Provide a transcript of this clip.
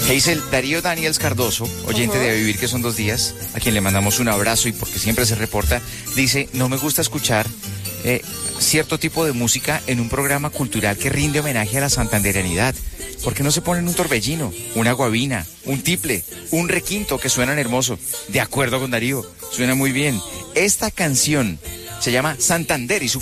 Que dice el Darío Daniels Cardoso, oyente de A Vivir, que son 2 días, a quien le mandamos un abrazo y porque siempre se reporta, dice, no me gusta escuchar cierto tipo de música en un programa cultural que rinde homenaje a la santandereanidad. ¿Por qué no se ponen un torbellino, una guabina, un tiple, un requinto que suenan hermoso? De acuerdo con Darío, suena muy bien. Esta canción se llama Santander y su